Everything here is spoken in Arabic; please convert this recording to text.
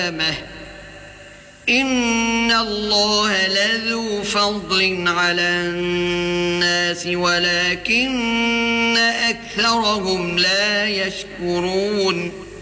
القيامة إن الله لذو فضل على الناس ولكن أكثرهم لا يشكرون